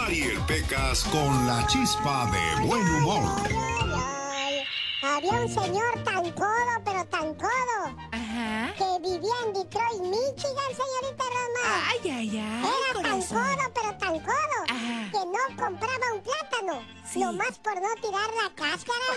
Mariel Pecas con la chispa de buen humor. Había un señor tan codo, pero tan codo. Ajá. Que vivía en Detroit, Michigan, señorita Roma. Ay. Era tan codo, pero tan codo. Ajá. Que no compraba un plátano. Sí. Nomás por no tirar la cáscara.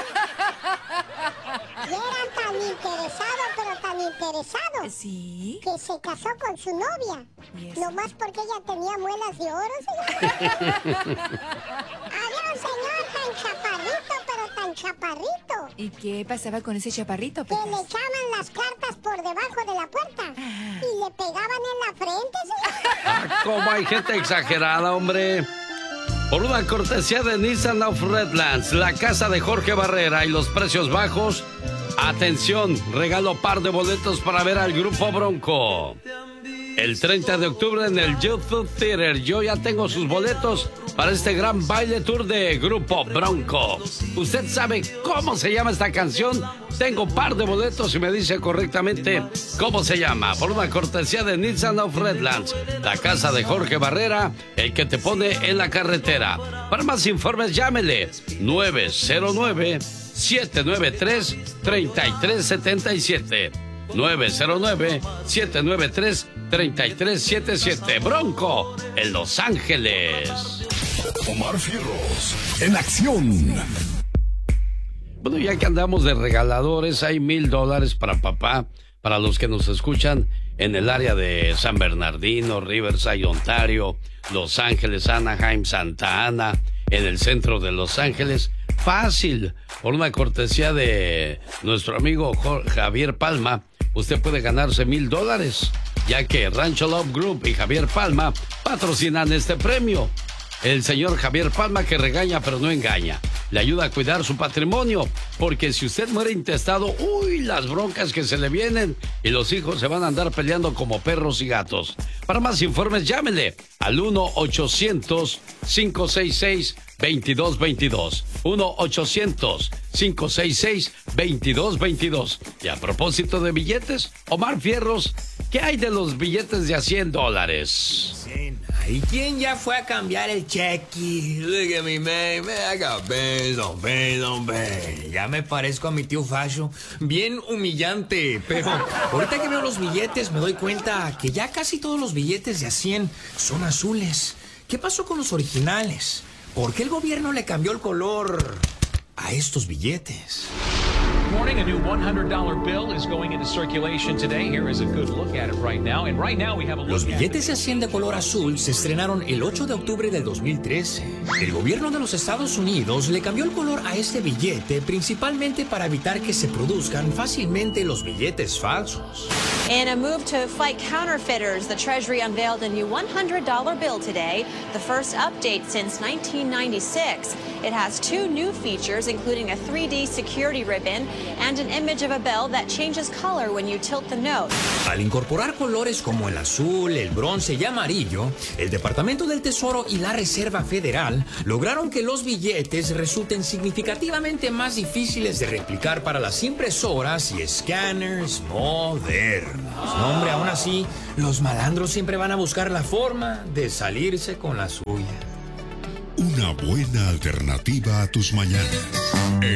Y era tan interesado, pero tan interesado. Sí. Que se casó con su novia. ¿Y eso? Nomás porque ella tenía muelas de oro, señor. Había un señor tan chaparrito, pero tan chaparrito. ¿Y qué pasaba con ese chaparrito, Que Pecas? le echaban las cartas por debajo de la puerta y le pegaban en la frente, señor. ¿Cómo hay gente exagerada, hombre? Por una cortesía de Nissan of Redlands, la casa de Jorge Barrera y los precios bajos. Atención, regalo par de boletos para ver al Grupo Bronco. El 30 de octubre en el YouTube Theater. Yo ya tengo sus boletos para este gran baile tour de Grupo Bronco. ¿Usted sabe cómo se llama esta canción? Tengo par de boletos y me dice correctamente cómo se llama. Por una cortesía de Nissan of Redlands, la casa de Jorge Barrera, el que te pone en la carretera. Para más informes, llámele 909-793-3377. 909-793-3377. Bronco, en Los Ángeles. Omar Fierros, en acción. Bueno, ya que andamos de regaladores, hay $1,000 para papá, para los que nos escuchan en el área de San Bernardino, Riverside, Ontario, Los Ángeles, Anaheim, Santa Ana, en el centro de Los Ángeles. Fácil, por una cortesía de nuestro amigo Javier Palma, usted puede ganarse $1,000, ya que Rancho Love Group y Javier Palma patrocinan este premio. El señor Javier Palma, que regaña pero no engaña, le ayuda a cuidar su patrimonio, porque si usted muere intestado, uy, las broncas que se le vienen y los hijos se van a andar peleando como perros y gatos. Para más informes, llámele al 1-800-566-2222. 1-800-566-2222. Y a propósito de billetes, Omar Fierros, ¿qué hay de los billetes de $100? ¿Y quién ya fue a cambiar el cheque? Look at me, man. I got bills on bills. Ya me parezco a mi tío Facho. Bien humillante. Pero ahorita que veo los billetes me doy cuenta que ya casi todos los billetes de $100 son azules. ¿Qué pasó con los originales? ¿Por qué el gobierno le cambió el color a estos billetes? Morning, a new $100 bill is going into circulation today. Here is a good look at it right now. And right now we have a look Los billetes de $100 de color azul se estrenaron el 8 de octubre del 2013. El gobierno de los Estados Unidos le cambió el color a este billete principalmente para evitar que se produzcan fácilmente los billetes falsos. In a move to fight counterfeiters, the Treasury unveiled a new $100 bill today, the first update since 1996. It has two new features, including a 3D security ribbon and an image of a bell that changes color when you tilt the note. Al incorporar colores como el azul, el bronce y amarillo, el Departamento del Tesoro y la Reserva Federal lograron que los billetes resulten significativamente más difíciles de replicar para las impresoras y escáneres modernos. No, hombre, aún así, los malandros siempre van a buscar la forma de salirse con la suya. Una buena alternativa a tus mañanas.